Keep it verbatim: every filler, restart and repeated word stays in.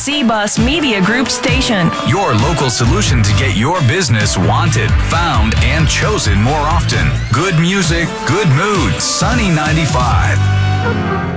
C-Bus Media Group station. Your local solution to get your business wanted, found, and chosen more often. Good music, good mood. Sunny ninety-five.